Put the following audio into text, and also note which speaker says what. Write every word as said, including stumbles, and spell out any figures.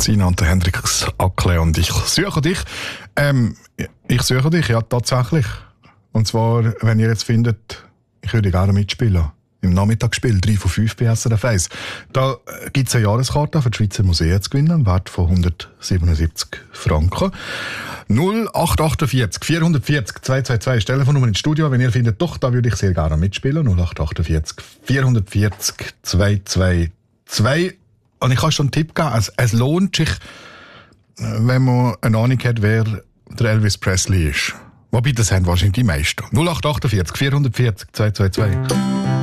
Speaker 1: Sina und der Hendrix Ackle und ich suche dich. Ähm, ich suche dich, ja, tatsächlich. Und zwar, wenn ihr jetzt findet, ich würde gerne mitspielen. Im Nachmittagsspiel, drei von fünf bei S R F eins. Da gibt es eine Jahreskarte für die Schweizer Museen zu gewinnen, im Wert von hundertsiebenundsiebzig Franken. null acht acht vier vierhundertvierzig zweihundertzweiundzwanzig, Telefonnummer ins Studio. Wenn ihr findet, doch, da würde ich sehr gerne mitspielen. null acht acht vier vierhundertvierzig zweihundertzweiundzwanzig. Und ich kann schon einen Tipp geben, es, es lohnt sich, wenn man eine Ahnung hat, wer der Elvis Presley ist. Wobei, das haben wahrscheinlich die meisten. null acht acht vier vierhundertvierzig zweihundertzweiundzwanzig.